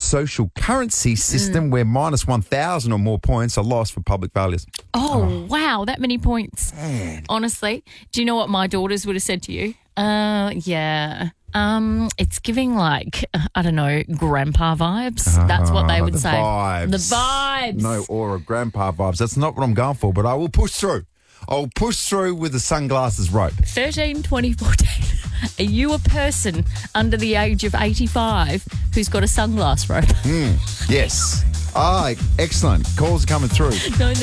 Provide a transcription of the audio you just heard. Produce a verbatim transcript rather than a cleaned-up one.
social currency system Mm. where minus one thousand or more points are lost for public failures. Oh, wow, that many points. Man. Honestly, do you know what my daughters would have said to you? Uh, yeah. Um, it's giving like, I don't know, grandpa vibes. That's what they Ah, would the say. Vibes. The vibes. No aura grandpa vibes. That's not what I'm going for, but I will push through. I'll push through with the sunglasses rope. thirteen twenty fourteen. Are you a person under the age of eighty-five who's got a sunglass rope? Yes. Ah, excellent. Calls are coming through. No,